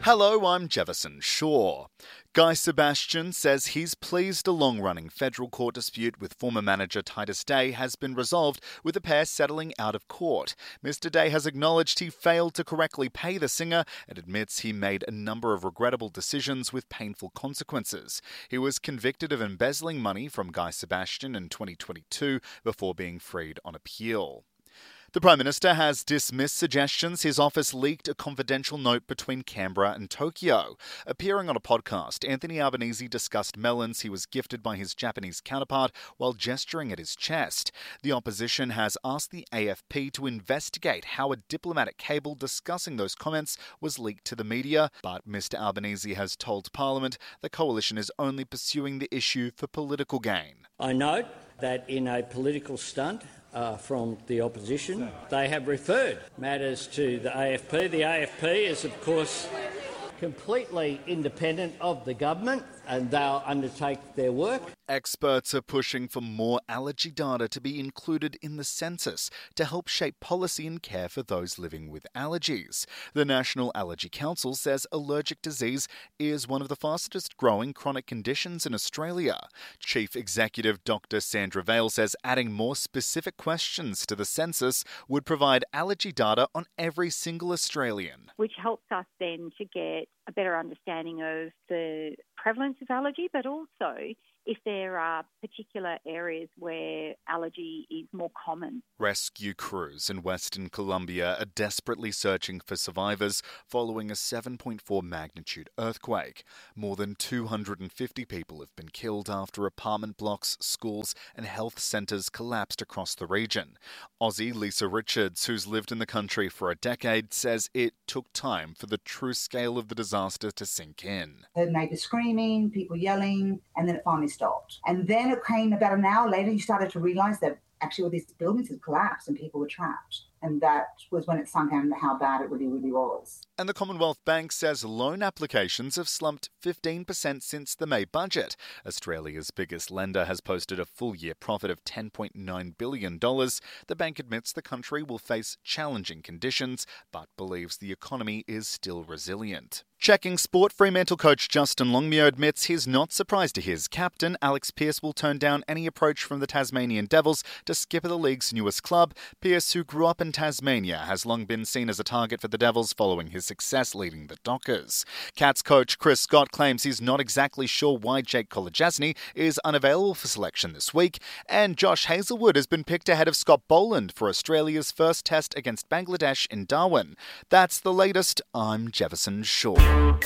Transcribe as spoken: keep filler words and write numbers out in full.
Hello, I'm Jefferson Shaw. Guy Sebastian says he's pleased a long-running federal court dispute with former manager Titus Day has been resolved, with the pair settling out of court. Mister Day has acknowledged he failed to correctly pay the singer and admits he made a number of regrettable decisions with painful consequences. He was convicted of embezzling money from Guy Sebastian in twenty twenty-two before being freed on appeal. The Prime Minister has dismissed suggestions his office leaked a confidential note between Canberra and Tokyo. Appearing on a podcast, Anthony Albanese discussed melons he was gifted by his Japanese counterpart while gesturing at his chest. The opposition has asked the A F P to investigate how a diplomatic cable discussing those comments was leaked to the media, but Mister Albanese has told Parliament the coalition is only pursuing the issue for political gain. I note that in a political stunt uh, from the opposition, they have referred matters to the A F P. The A F P is, of course, completely independent of the government, and they'll undertake their work. Experts are pushing for more allergy data to be included in the census to help shape policy and care for those living with allergies. The National Allergy Council says allergic disease is one of the fastest growing chronic conditions in Australia. Chief Executive Doctor Sandra Vale says adding more specific questions to the census would provide allergy data on every single Australian. Which helps us then to get a better understanding of the prevalence of allergy, but also if there are particular areas where allergy is more common. Rescue crews in Western Colombia are desperately searching for survivors following a seven point four magnitude earthquake. More than two hundred fifty people have been killed after apartment blocks, schools and health centres collapsed across the region. Aussie Lisa Richards, who's lived in the country for a decade, says it took time for the true scale of the disaster to sink in. Heard neighbours screaming, people yelling, and then it finally stopped. And then it came about an hour later, you started to realise that actually all these buildings had collapsed and people were trapped. And that was when it sunk in how bad it really, really was. And the Commonwealth Bank says loan applications have slumped fifteen percent since the May budget. Australia's biggest lender has posted a full-year profit of ten point nine billion dollars. The bank admits the country will face challenging conditions, but believes the economy is still resilient. Checking sport, Fremantle coach Justin Longmuir admits he's not surprised to hear his captain, Alex Pearce, will turn down any approach from the Tasmanian Devils to skipper the league's newest club. Pearce, who grew up in Tasmania, has long been seen as a target for the Devils following his success leading the Dockers. Cats coach Chris Scott claims he's not exactly sure why Jake Kolodjasny is unavailable for selection this week, and Josh Hazlewood has been picked ahead of Scott Boland for Australia's first test against Bangladesh in Darwin. That's the latest. I'm Jefferson Shaw.